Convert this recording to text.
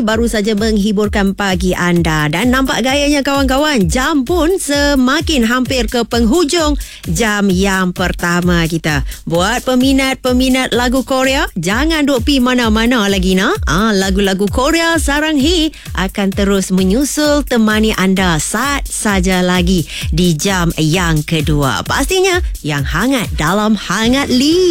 baru saja menghiburkan pagi anda. Dan nampak gayanya kawan-kawan, jam pun semakin hampir ke penghujung jam yang pertama kita. Buat peminat-peminat lagu Korea, jangan duk pi mana-mana lagi nak. Lagu-lagu Korea Sarang He akan terus menyusul temani anda saat saja lagi di jam yang kedua. Pastinya yang hangat dalam Hangat Li.